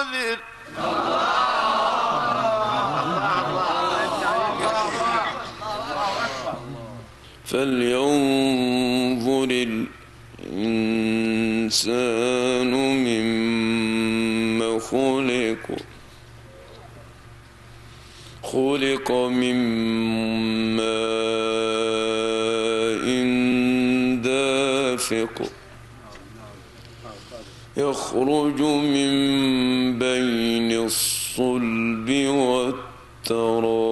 منتظر. فلينظر الإنسان مما خلق من ماء دافق يخرج من بين الصلب والترائب